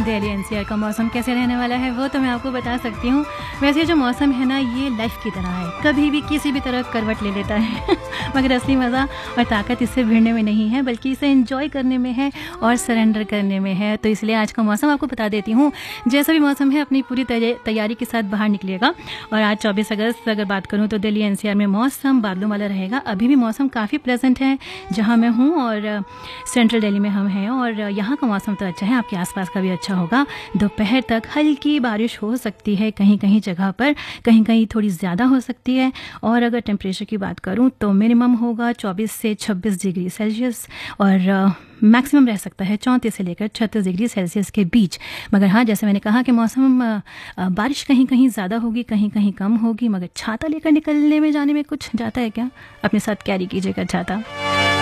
Delhi NCR का मौसम कैसे रहने वाला है वो तो मैं आपको बता सकती हूँ। वैसे जो मौसम है ना, ये लाइफ की तरह है, कभी भी किसी भी तरह करवट ले लेता है मगर असली मज़ा और ताकत इससे भिड़ने में नहीं है, बल्कि इसे एंजॉय करने में है और सरेंडर करने में है। तो इसलिए आज का मौसम आपको बता देती हूँ। जैसा भी मौसम है, अपनी पूरी तैयारी के साथ बाहर निकलिएगा। और आज 24 अगस्त अगर बात करूँ तो दिल्ली एनसीआर में मौसम बादलों वाला रहेगा। अभी भी मौसम काफ़ी प्लेजेंट है जहाँ मैं हूँ, और सेंट्रल दिल्ली में हम हैं, और यहाँ का मौसम तो अच्छा है, आपके आसपास का भी अच्छा होगा। दोपहर तक हल्की बारिश हो सकती है कहीं कहीं जगह पर, कहीं कहीं थोड़ी ज़्यादा हो सकती है। और अगर टेम्परेचर की बात करूँ तो मिनिमम होगा 24 से 26 डिग्री सेल्सियस, और मैक्सिमम रह सकता है 34 से लेकर 36 डिग्री सेल्सियस के बीच। मगर हाँ, जैसे मैंने कहा कि मौसम बारिश कहीं कहीं ज़्यादा होगी, कहीं कहीं कम होगी। मगर छाता लेकर निकलने में जाने में कुछ जाता है क्या? अपने साथ कैरी कीजिएगा छाता।